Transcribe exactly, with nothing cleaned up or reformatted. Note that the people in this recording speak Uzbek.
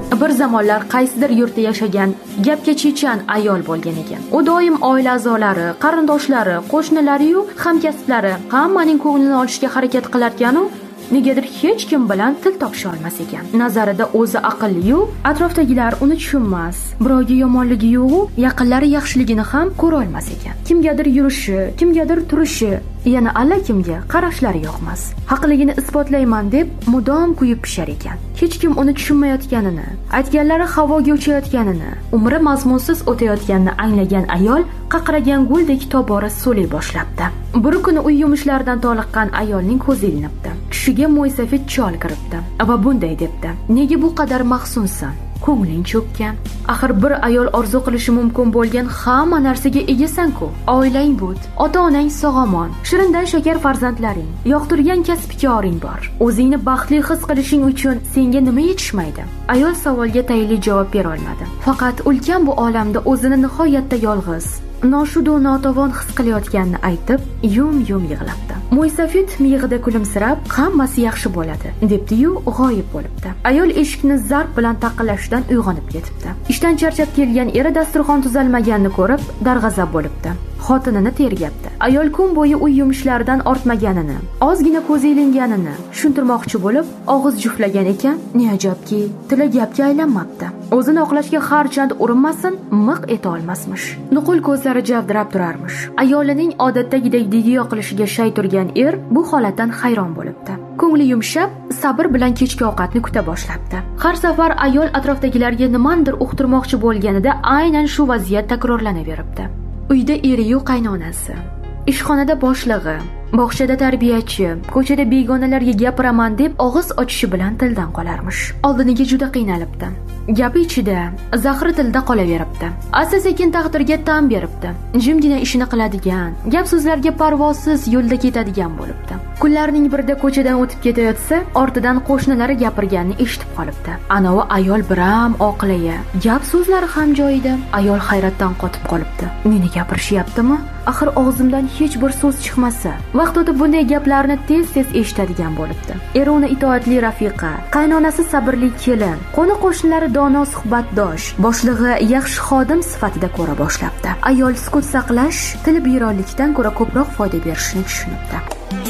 Bir zamonlar qaysidir yurtda yashagan gapga chechan ayol bo'lgan ekan. U doim oila a'zolari, qarindoshlari, qo'shnilari-yu hamkasblari hammaning ko'nglini olishga harakat qilarkan-u, negadir hech kim bilan til topisha olmas ekan. Nazarida o'zi aqlli-yu, atrofdagilar uni tushunmas. Birovga yomonligi yo'q-u, yaqinlari yaxshiligini ham ko'ra olmas ekan. Kimgadir yurishi, kimgadir turishi, yana allakimga qarashlari yoqmas. Haqligini isbotlayman deb mudom kuyib pishar ekan. Hech kim uni tushunmayotganini, aytganlari havoga uchayotganini, umri mazmunsiz o'tayotganini anglagan ayol qaqragan guldek tobora so'lay boshlabdi. Bir kuni uy yumushlaridan toliqqan ayolning ko'zi ilinibdi. Tushiga mo'ysafid chol kiribdi va bunday debdi: "Nega bu qadar mahzunsan? Ko'ngling cho'kkan. Axir bir ayol orzu qilishi mumkin bo'lgan hamma narsaga egasan-ku. Oilang but, ota-onang sog'omon, shirindan shakar farzandlaring, yoqtirgan kasb-koring bor. O'zingni baxtli his qilishing uchun senga nima yetishmaydi?" Ayol savolga tayinli javob bera olmadi. Faqat ulkan bu olamda o'zini nihoyatda yolg'iz, noshudu notavon his qilayotganini aytib, yum-yum yig'labdi. Mo'ysafid miyig'ida kulimsirab, "Hammasi yaxshi bo'ladi", debdi-yu, g'oyib bo'libdi. Ayol eshikni zarb bilan taqillashdan uyg'onib ketibdi. Ishdan charchab kelgan eri dasturxon tuzalmaganini ko'rib, darg'azab bo'libdi. Xotinini tergabdi. Ayol kun bo'yi uy yumushlaridan ortmaganini, ozgina ko'zi ilinganini tushuntirmoqchi bo'lib, og'iz juftlagan ekan, ne ajabki, tili gapga aylanmabdi. O'zini oqlashga harchand urinmasin, miq eta olmasmish. Nuqul ko'zlari javdirab turarmish. Ayolining odatdagidek didiyo qilishiga shay turgan er bu holatdan hayron bo'libdi. Ko'ngli yumshab, sabr bilan kechki ovqatni kuta boshlabdi. Har safar ayol atrofdagilarga nimandir uqtirmoqchi bo'lganida aynan shu vaziyat takrorlanaveribdi. Uyda eri-yu qaynonasi, ishxonada boshlig'i, bog'chada tarbiyachi, ko'chada begonalarga gapiraman deb og'iz ochishi bilan tildan qolarmish. Oldiniga juda qiynalibdi. Gapi ichida, zahri tilda qolaveribdi. Asta-sekin taqdirga tan beribdi. Jimgina ishini qiladigan, gap so'zlarga parvosiz yo'lda ketadigan bo'libdi. Kunlarning birida ko'chadan o'tib ketayotsa, ortidan qo'shnilari gapirganini eshitib qolibdi. Anovi ayol biram oqilaya, gap so'zlari ham joyida. Ayol hayratdan qotib qolibdi. Meni gapirishyaptimi? Axir og'zimdan hech bir so'z chiqmasa, vaqt o'tib bunday gaplarni tez-tez eshitadigan bo'libdi. Eri uni itoatli rafiqa, qaynonasi sabrli kelin, qo'ni-qo'shnilari dono suhbatdosh, boshlig'i yaxshi xodim sifatida ko'ra boshlabdi. Ayol sukut saqlash, til biyronlikdan ko'ra ko'proq foyda berishini tushunibdi.